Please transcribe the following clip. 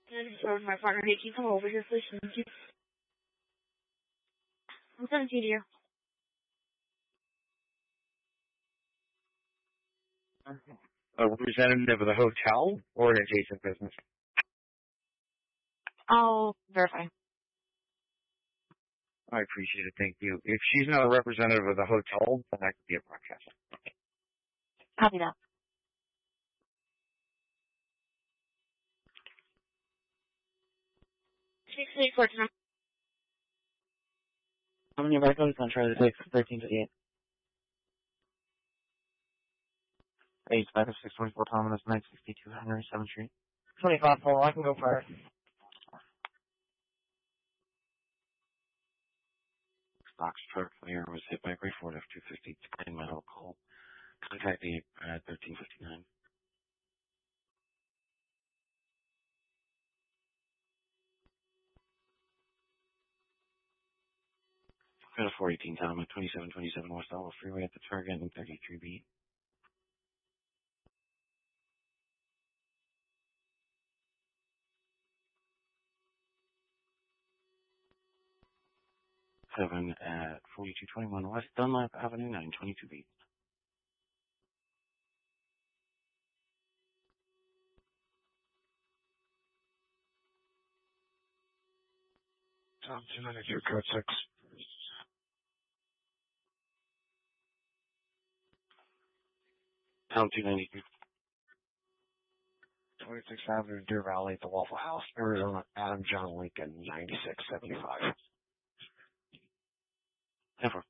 So my partner, hey, can you come over here, please? Thank you. I'm sending you, dear. A representative of the hotel or an adjacent business? I'll verify. I appreciate it. Thank you. If she's not a representative of the hotel, then that could be a broadcaster. Copy that. 684 How many Americans on Charlie 6, 1358? 85624 Thomas, 962 Henry 7th Street. 25 full, I can go first. Fox truck there was hit by a Gray Ford F-250 in my local. Contact me at 1359. Got a 418 Tom at 2727 West Olive Freeway at the Target in 33B. Seven at 4221 West Dunlap Avenue, 922B. Tom 292 code 6. Tom 292. 26th Avenue, Deer Valley at the Waffle House, Arizona, Adam John Lincoln, 9675. 10-4.